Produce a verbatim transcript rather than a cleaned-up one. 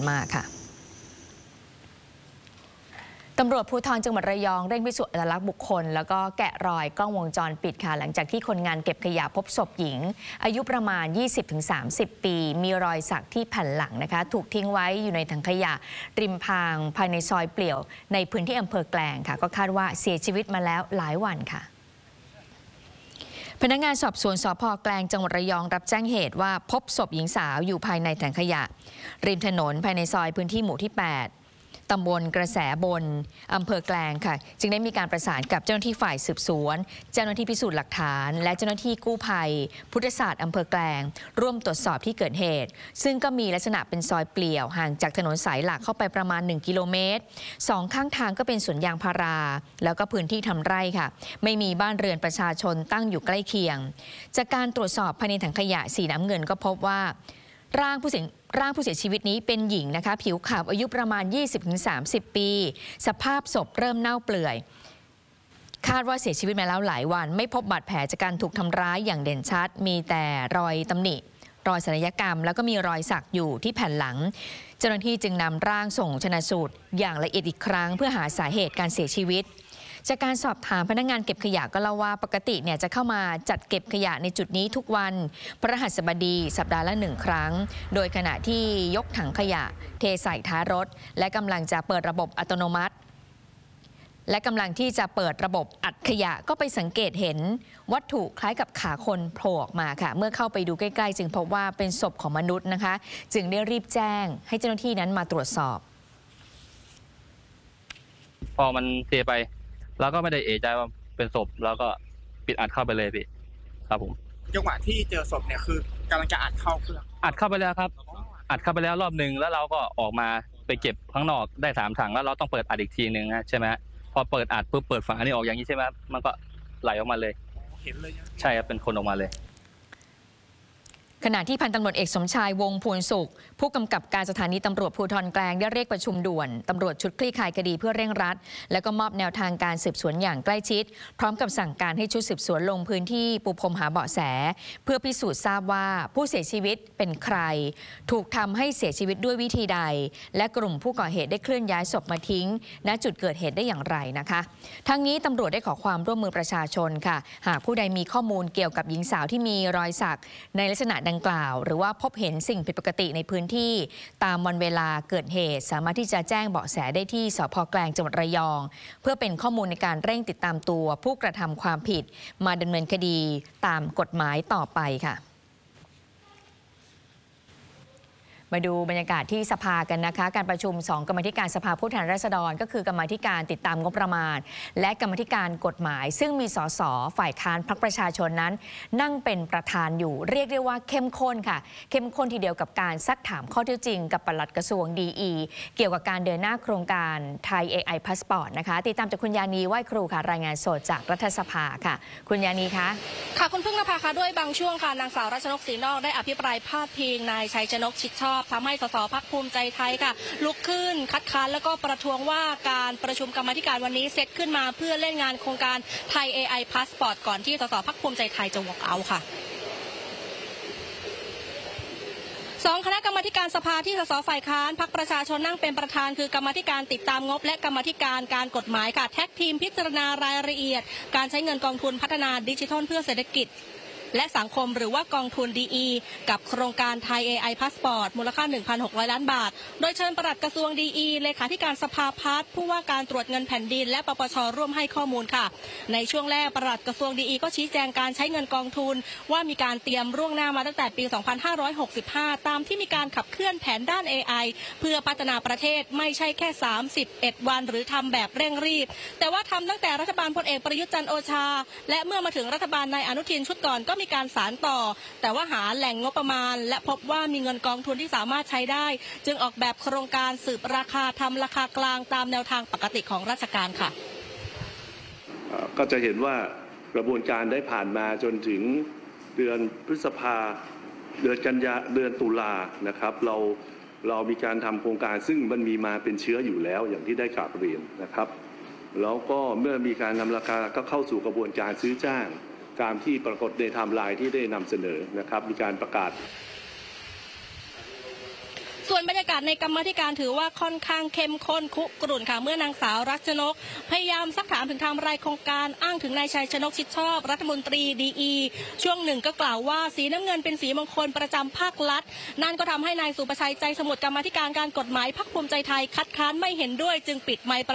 มาค่ะตำรวจภูธรจังหวัดระยองเร่งพิสูจน์อัตลักษณ์บุคคลแล้วก็แกะรอยกล้องวงจรปิดค่ะหลังจากที่คนงานเก็บขยะพบศพหญิงอายุประมาณ ยี่สิบถึงสามสิบ ปีมีรอยสักที่แผ่นหลังนะคะถูกทิ้งไว้อยู่ในถังขยะริมทางภายในซอยเปลี่ยวในพื้นที่อำเภอแกลงค่ะก็คาดว่าเสียชีวิตมาแล้วหลายวันค่ะพนักงานสอบสวนสภ.แกลงจังหวัดระยองรับแจ้งเหตุว่าพบศพหญิงสาวอยู่ภายในถังขยะริมถนนภายในซอยพื้นที่หมู่ที่แปดตำบลกระแสบนอำเภอแกลงค่ะจึงได้มีการประสานกับเจ้าหน้าที่ฝ่ายสืบสวนเจ้าหน้าที่พิสูจน์หลักฐานและเจ้าหน้าที่กู้ภัยพุทธศาสตร์อำเภอแกลงร่วมตรวจสอบที่เกิดเหตุซึ่งก็มีลักษณะเป็นซอยเปลี่ยวห่างจากถนนสายหลักเข้าไปประมาณหนึ่งกิโลเมตรสองข้างทางก็เป็นสวนยางพาราแล้วก็พื้นที่ทำไร่ค่ะไม่มีบ้านเรือนประชาชนตั้งอยู่ใกล้เคียงจากการตรวจสอบภายในถังขยะสีน้ำเงินก็พบว่าร่างผู้เสียร่างผู้เสียชีวิตนี้เป็นหญิงนะคะผิวขาวอายุประมาณ ยี่สิบถึงสามสิบ ปีสภาพศพเริ่มเน่าเปื่อยคาดว่าเสียชีวิตมาแล้วหลายวันไม่พบบาดแผลจากการถูกทำร้ายอย่างเด่นชัดมีแต่รอยตำหนิรอยศัลยกรรมแล้วก็มีรอยสักอยู่ที่แผ่นหลังเจ้าหน้าที่จึงนำร่างส่งชนะสูตรอย่างละเอียดอีกครั้งเพื่อหาสาเหตุการเสียชีวิตจากการสอบถามพนักงานเก็บขยะก็เล่าว่าปกติเนี่ยจะเข้ามาจัดเก็บขยะในจุดนี้ทุกวันพฤหัสบดีสัปดาห์ละหนึ่งครั้งโดยขณะที่ยกถังขยะเทใส่ท้ายรถและกำลังจะเปิดระบบอัตโนมัติและกำลังที่จะเปิดระบบอัดขยะก็ไปสังเกตเห็นวัตถุคล้ายกับขาคนโผล่ออกมาค่ะเมื่อเข้าไปดูใกล้ๆจึงพบว่าเป็นศพของมนุษย์นะคะจึงได้รีบแจ้งให้เจ้าหน้าที่นั้นมาตรวจสอบพอมันเทไปแล้วก็ไม่ได้เอะใจว่าเป็นศพแล้วก็ปิดอัดเข้าไปเลยพี่ครับผมจังหวะที่เจอศพเนี่ยคือกำลังจะอัดเข้าเครื่องอัดเข้าไปแล้วครับอัดเข้าไปแล้วรอบหนึ่งแล้วเราก็ออกมาไปเก็บข้างนอกได้สามถังแล้วเราต้องเปิดอัดอีกทีหนึ่งนะใช่ไหมพอเปิดอัดปุ๊บเปิดฝั่งอันนี้ออกอย่างนี้ใช่ไหมมันก็ไหลออกมาเลยเห็นเลยใช่ครับเป็นคนออกมาเลยขณะที่พันตำรวจเอกสมชายวงพูนสุขผู้กำกับการสถานีตำรวจภูธรแกลงได้เรียกประชุมด่วนตำรวจชุดคลี่คลายคดีเพื่อเร่งรัดและก็มอบแนวทางการสืบสวนอย่างใกล้ชิดพร้อมกับสั่งการให้ชุดสืบสวนลงพื้นที่ปูพรมหาเบาะแสเพื่อพิสูจน์ทราบว่าผู้เสียชีวิตเป็นใครถูกทำให้เสียชีวิตด้วยวิธีใดและกลุ่มผู้ก่อเหตุได้เคลื่อนย้ายศพมาทิ้งณจุดเกิดเหตุได้อย่างไรนะคะทั้งนี้ตำรวจได้ขอความร่วมมือประชาชนค่ะหากผู้ใดมีข้อมูลเกี่ยวกับหญิงสาวที่มีรอยสักในลักษณะดังกล่าวหรือว่าพบเห็นสิ่งผิดปกติในพื้นที่ตามวันเวลาเกิดเหตุสามารถที่จะแจ้งเบาะแสได้ที่สภ.แกลงจังหวัดระยองเพื่อเป็นข้อมูลในการเร่งติดตามตัวผู้กระทำความผิดมาดำเนินคดีตามกฎหมายต่อไปค่ะมาดูบรรยากาศที่สภากันนะคะการประชุมสองกรรมธิการสภาผู้แทนราษฎรก็คือกรรมธิการติดตามงบประมาณและกรรมธิการกฎหมายซึ่งมีสสฝ่ายค้านพรรคประชาชนนั้นนั่งเป็นประธานอยู่เรียกได้ว่าเข้มข้นค่ะเข้มข้นทีเดียวกับการซักถามข้อเท็จจริงกับปลัดกระทรวงดีอีเกี่ยวกับการเดินหน้าโครงการไทย เอ ไอ Passport นะคะติดตามจากคุณยานีไหว้ครูค่ะรายงานสดจากรัฐสภาค่ะคุณยานีคะค่ะคุณพึ่งนภาค่ะด้วยบางช่วงค่ะนางสาวรัชนกศรีนอกได้อภิปรายพาดพิงนายชัยชนกชิดชอบทำให้สสพรรคภูมิใจไทยค่ะลุกขึ้นคัดค้านแล้วก็ประท้วงว่าการประชุมกรรมาธิการวันนี้เซตขึ้นมาเพื่อเล่นงานโครงการไทย เอ ไอ Passport ก่อนที่สสพรรคภูมิใจไทยจะวอล์กเอาท์ค่ะสองคณะกรรมาธิการสภาที่สสฝ่ายค้านพรรคประชาชนนั่งเป็นประธานคือกรรมาธิการติดตามงบและกรรมาธิการการกฎหมายค่ะแท็กทีมพิจารณารายละเอียดการใช้เงินกองทุนพัฒนาดิจิทัลเพื่อเศรษฐกิจและสังคมหรือว่ากองทุน ดี อี กับโครงการไทย เอ ไอ Passport มูลค่า หนึ่งพันหกร้อย ล้านบาทโดยเชิญปลัดกระทรวง ดี อี เลขาธิการสภาพัฒน์ผู้ว่าการตรวจเงินแผ่นดินและปปช.ร่วมให้ข้อมูลค่ะในช่วงแรกปลัดกระทรวง ดี อี ก็ชี้แจงการใช้เงินกองทุนว่ามีการเตรียมล่วงหน้ามาตั้งแต่ปี สองพันห้าร้อยหกสิบห้า ตามที่มีการขับเคลื่อนแผนด้าน เอ ไอ เพื่อพัฒนาประเทศไม่ใช่แค่สามสิบเอ็ดวันหรือทำแบบเร่งรีบแต่ว่าทำตั้งแต่รัฐบาลพลเอกประยุทธ์จันทร์โอชาและเมื่อมาถึงรัฐบาลนายอนุทินชุดก่อนก็มีการสานต่อแต่ว่าหาแหล่งงบประมาณและพบว่ามีเงินกองทุนที่สามารถใช้ได้จึงออกแบบโครงการสืบราคาทำราคากลางตามแนวทางปกติของราชการค่ะก็จะเห็นว่ากระบวนการได้ผ่านมาจนถึงเดือนพฤษภาเดือนกันยาเดือนตุลานะครับเราเรามีการทำโครงการซึ่งมันมีมาเป็นเชื้ออยู่แล้วอย่างที่ได้กราบเรียนนะครับแล้วก็เมื่อมีการทำราคาก็เข้าสู่กระบวนการซื้อจ้างตามที่ปรากฏในไทม์ไลน์ที่ได้นำเสนอนะครับมีการประกาศส่วนบรรยากาศในกรรมาธิการถือว่าค่อนข้างเข้มข้นคุกรุ่นค่ะเมื่อนางสาวรัชนกพยายามซักถามถึงไทม์ไลน์โครงการอ้างถึงนายชัยชนกชิดชอบรัฐมนตรีดีอีช่วงหนึ่งก็กล่าวว่าสีน้ำเงินเป็นสีมงคลประจำภาครัฐนั่นก็ทำให้นายสุประชัยใจสมุทรกรรมาธิการการกฎหมายพรรคภูมิใจไทยคัดค้านไม่เห็นด้วยจึงปิดไมค์